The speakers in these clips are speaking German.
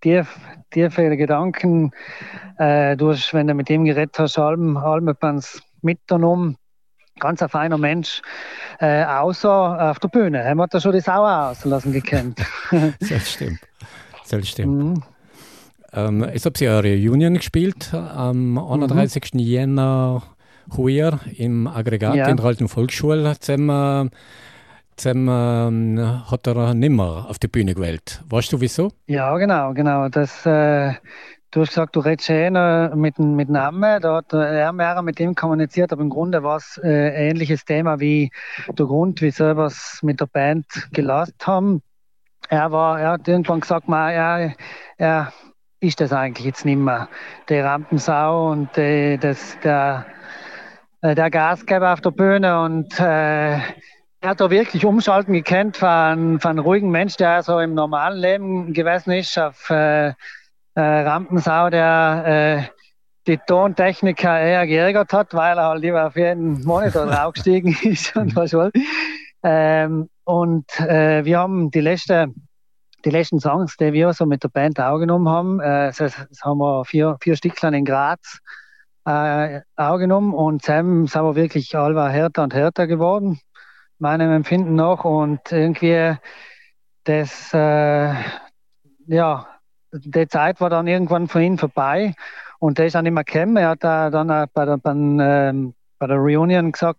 tiefe Gedanken. Wenn du mit ihm geredet hast, allem etwas mitgenommen. Ganz ein feiner Mensch. Außer auf der Bühne. Er hat da schon die Sau auslassen gekannt. Selbststimmt. Selbststimmt. Mhm. Es habt ihr eine Reunion gespielt am 31. Jänner heuer im Aggregat in der alten Volksschule. Zusammen hat er nicht mehr auf die Bühne gewählt. Weißt du wieso? Ja, genau. Du hast gesagt, du redest mit dem Namen. Da hat er mehr mit ihm kommuniziert, aber im Grunde war es ein ähnliches Thema wie der Grund, wieso wir es mit der Band gelassen haben. Er hat irgendwann gesagt, er ist das eigentlich jetzt nicht mehr. Die Rampensau und der Gasgeber auf der Bühne und er hat da wirklich umschalten gekannt von einem ruhigen Mensch, der so im normalen Leben gewesen ist, auf Rampensau, der die Tontechniker eher geärgert hat, weil er halt lieber auf jeden Monitor draufgestiegen ist und was wohl. Wir haben die letzten Songs, die wir so mit der Band aufgenommen haben, das haben wir vier Stückchen in Graz aufgenommen und zusammen sind wir wirklich alle härter und härter geworden, meinem Empfinden nach. Und irgendwie die Zeit war dann irgendwann für ihn vorbei und der ist dann nicht mehr gekommen. Er hat dann bei der Reunion gesagt,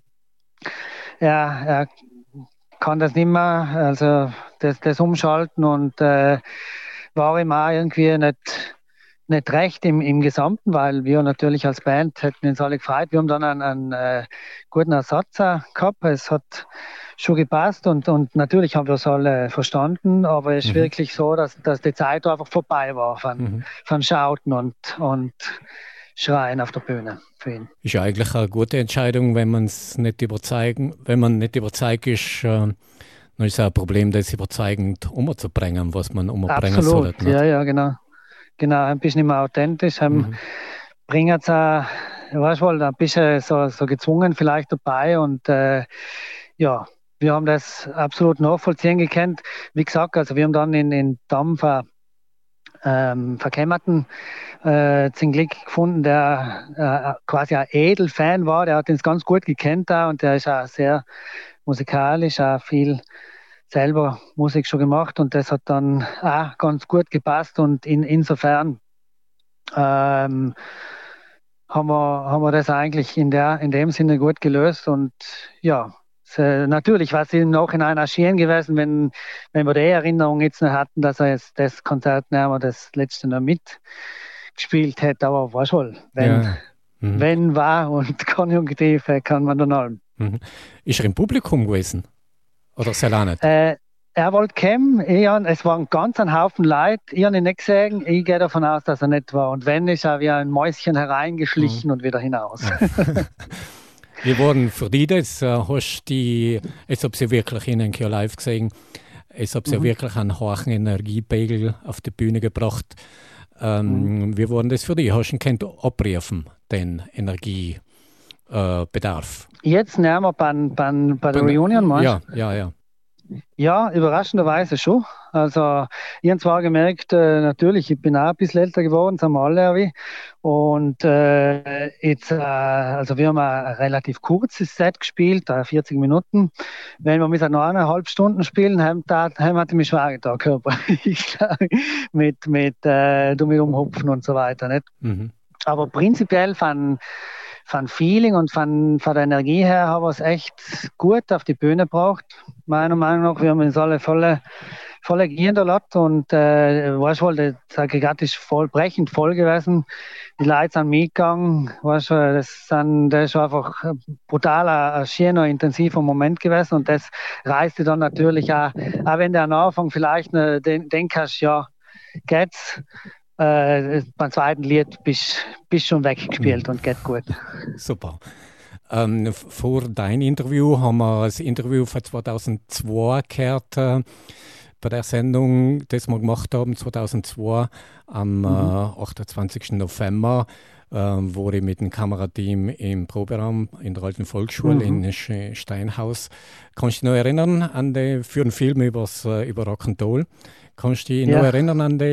er kann das nicht mehr, also das Umschalten und war ihm auch irgendwie nicht recht im Gesamten, weil wir natürlich als Band hätten uns alle gefreut. Wir haben dann einen guten Ersatz gehabt. Es hat schon gepasst und natürlich haben wir es alle verstanden, aber es ist wirklich so, dass die Zeit einfach vorbei war von Schauten und Schreien auf der Bühne für ihn. Ist ja eigentlich eine gute Entscheidung, wenn man nicht überzeugt ist, dann ist es ein Problem, das überzeugend umzubringen, was man umbringen soll. Absolut, ja, genau. Genau, ein bisschen nicht mehr authentisch. Bringen es ein bisschen so gezwungen vielleicht dabei und wir haben das absolut nachvollziehen gekannt. Wie gesagt, also wir haben dann in Damm verkämmerten zum Glück gefunden, der quasi ein Edelfan war, der hat uns ganz gut gekannt da und der ist auch sehr musikalisch, auch viel selber Musik schon gemacht und das hat dann auch ganz gut gepasst und insofern haben wir das eigentlich in dem Sinne gut gelöst und ja, natürlich war es im Nachhinein auch schön gewesen, wenn wir die Erinnerung jetzt noch hatten, dass er jetzt das Konzert nehmen, das letzte noch mitgespielt hätte, aber war schon, wenn war und Konjunktiv kann man dann allem. Ist er im Publikum gewesen? Oder soll er nicht? Er wollte kommen, es war ein Haufen Leute, ich habe ihn nicht gesehen, ich gehe davon aus, dass er nicht war. Und wenn, ist er wie ein Mäuschen hereingeschlichen und wieder hinaus. Wie waren für dich das? Jetzt habe ich wirklich in einem live gesehen, jetzt habe ich wirklich einen hohen Energiepegel auf die Bühne gebracht. Wie war das für dich? Hast du ihn abrufen, den Energiebedarf? Jetzt näher wir bei der Reunion, meinst du? Ja. Ja, überraschenderweise schon. Also, ich habe zwar gemerkt, natürlich, ich bin auch ein bisschen älter geworden, sind wir alle. Und also wir haben ein relativ kurzes Set gespielt, 40 Minuten. Wenn wir mit noch 1,5 Stunden spielen, hat ich mich schwer getan, körperlich, mit umhupfen und so weiter. Nicht? Aber prinzipiell von Feeling und von der Energie her haben wir es echt gut auf die Bühne gebracht. Meiner Meinung nach, wir haben uns alle volle gehen lassen und weißt du, das Aggregat ist brechend voll gewesen. Die Leute sind mitgegangen, weißt du, das ist einfach brutal ein schöner, intensiver Moment gewesen und das reißt dann natürlich auch wenn der am Anfang vielleicht denkst, ja, geht's. Beim zweiten Lied bist schon weggespielt und geht gut. Super. Vor deinem Interview haben wir das Interview von 2002 gehört, bei der Sendung, das wir gemacht haben, 2002, am 28. November, wo ich mit dem Kamerateam im Proberaum in der alten Volksschule in Steinhaus. Kannst du dich noch erinnern für einen Film über Rock'n'Roll? Kannst du dich noch erinnern an den